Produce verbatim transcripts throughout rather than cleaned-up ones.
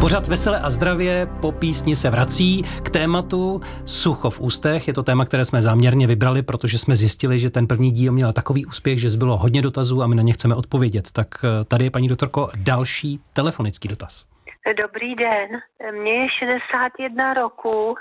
Pořad Vesele a zdravě po písni se vrací k tématu sucho v ústech. Je to téma, které jsme záměrně vybrali, protože jsme zjistili, že ten první díl měl takový úspěch, že zbylo hodně dotazů a my na ně chceme odpovědět. Tak tady je, paní doktorko, další telefonický dotaz. Dobrý den, mně je šedesát jedna roků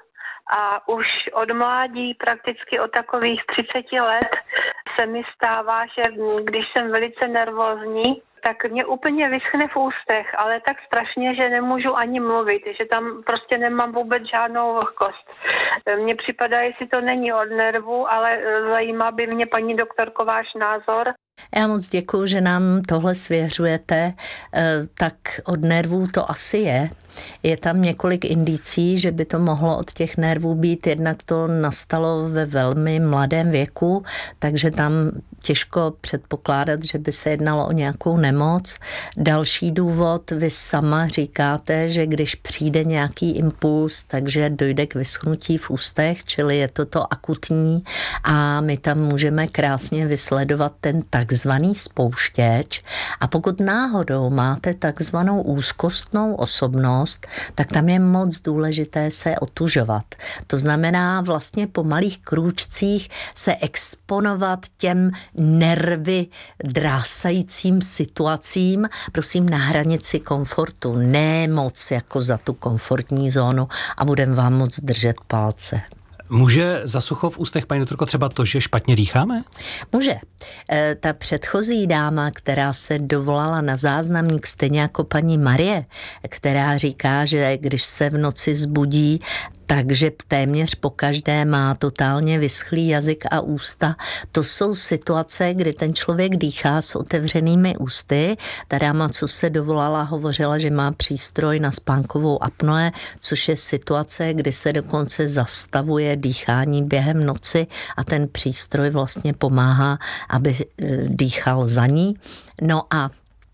a už od mládí, prakticky od takových třiceti let, se mi stává, že když jsem velice nervózní, tak mě úplně vyschne v ústech, ale tak strašně, že nemůžu ani mluvit, že tam prostě nemám vůbec žádnou vlhkost. Mně připadá, jestli to není od nervu, ale zajímá by mě, paní doktorko, váš názor. Já moc děkuju, že nám tohle svěřujete, tak od nervů to asi je. Je tam několik indicí, že by to mohlo od těch nervů být, jednak to nastalo ve velmi mladém věku, takže tam těžko předpokládat, že by se jednalo o nějakou nemoc. Další důvod, vy sama říkáte, že když přijde nějaký impuls, takže dojde k vyschnutí v ústech, čili je to to akutní a my tam můžeme krásně vysledovat ten takzvaný spouštěč. A pokud náhodou máte takzvanou úzkostnou osobnost, tak tam je moc důležité se otužovat. To znamená vlastně po malých krůčcích se exponovat těm nervy drásajícím situacím, prosím, na hranici komfortu, ne moc jako za tu komfortní zónu a budeme vám moc držet palce. Může za sucho v ústech, paní doktorko, třeba to, že špatně dýcháme? Může. E, ta předchozí dáma, která se dovolala na záznamník, stejně jako paní Marie, která říká, že když se v noci zbudí, takže téměř pokaždé má totálně vyschlý jazyk a ústa. To jsou situace, kdy ten člověk dýchá s otevřenými ústy. Ta dáma, co se dovolala, hovořila, že má přístroj na spánkovou apnoe, což je situace, kdy se dokonce zastavuje dýchání během noci a ten přístroj vlastně pomáhá, aby dýchal za ní. No a